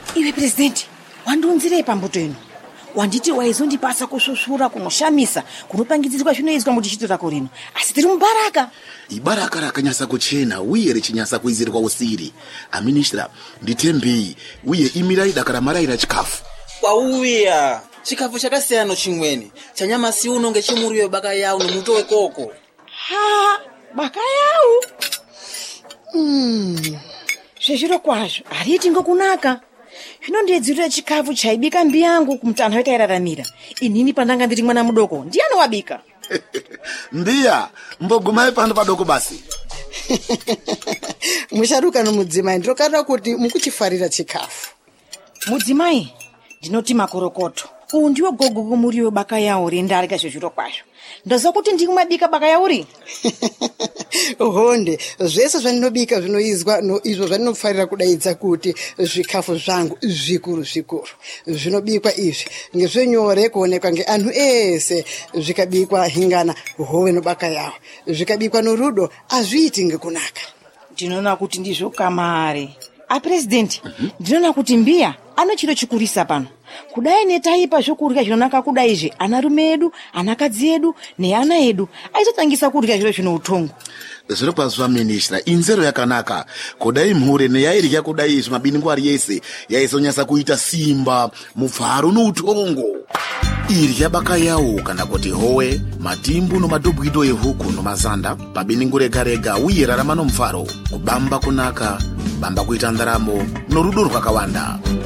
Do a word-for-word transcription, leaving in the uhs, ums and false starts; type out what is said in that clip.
Iwe president, wandiunzire pambuto ino. Wanditi waizondipasa kushusura kunoshamisa kunopangidzirwa zvinoizwa muchichitora kurino. Asi tiri mubaraka. Ibaraka rakanyasa kuchena uye richinyasa kuizirwa usiri. Aministra, nditembei uye imirai dakara maraira chikafu. Kwauya, chikafu chakasiyana chimweni. Chanyama si uno ngechimuriwe baka yao nomutowe koko. Ha, baka yao. Mm. Zvezviro kwazvo, hariti ngokunaka. Zvinondedzirira chikafu chaibika mbi yangu kumutana wetairaramira. Inini pandanga ndiri mwana mudoko, ndiani wabika? Ndiya, mbogumai pano padoko basi. Musharuka nomudzimai ndinokarira kuti mukuchifarira chikafu. Mudzimai, ndinoti makorokoto. Uyu ndiwo gogo kumuriwo baka yawo rendarika zvezviro kwazvo. Ndoziva kuti ndiri kumabika baka yauri. Honde, zvese zvaninobika zvinoizwa no izvo zvandinofarira kudaidza kuti zvikafu zvangu zvikuru zvikuru. Zvinobikwa izvi ngezvenyore kuonekwa ngeanhu ese, zvikabikwa hingana hove nobaka yawo. Zvikabikwa norudo azviiti ngekunaka. Ndinoona kuti ndizvo kamare. A president, ndinoona kuti mbiya anochiro chikurisa pano. Kudai netaipa zvokurya zvinonaka kudai izvi, anarume edu, anakadzi edu, neana edu, aizotangisa kurya zviro zvino utongo. Zviro kwazva ministra, inzero yakanaka. Kudai mhure neyairya kudai izvi mabingu ari yese, yaizonyasa kuita simba, mupfaro noutongo. Irya baka yawo kana kuti howe, matimbu nomadhobwido ehuku nomazanda, pabiningu rega rega uye rarama nomufaro, kubamba kunaka, bamba kuita ndaramo, norudo rwakawanda.